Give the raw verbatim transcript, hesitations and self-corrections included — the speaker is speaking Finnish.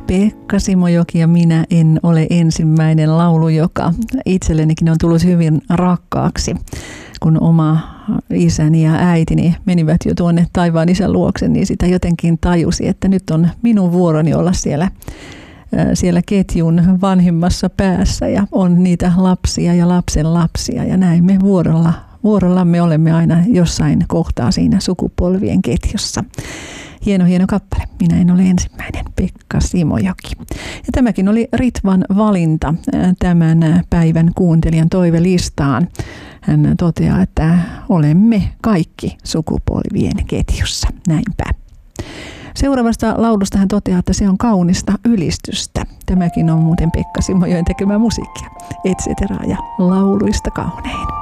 Pekka Simojoki ja Minä en ole ensimmäinen laulu, joka itsellenikin on tullut hyvin rakkaaksi, kun oma isäni ja äitini menivät jo tuonne taivaan isän luokse, niin sitä jotenkin tajusi, että nyt on minun vuoroni olla siellä, siellä ketjun vanhimmassa päässä ja on niitä lapsia ja lapsen lapsia ja näin me vuorolla, vuorollamme olemme aina jossain kohtaa siinä sukupolvien ketjussa. Hieno, hieno kappale. Minä en ole ensimmäinen. Pekka Simojoki. Ja tämäkin oli Ritvan valinta tämän päivän kuuntelijan toivelistaan. Hän toteaa, että olemme kaikki sukupolvien ketjussa. Näinpä. Seuraavasta laulusta hän toteaa, että se on kaunista ylistystä. Tämäkin on muuten Pekka Simojoen tekemää musiikkia. Et cetera ja lauluista kaunein.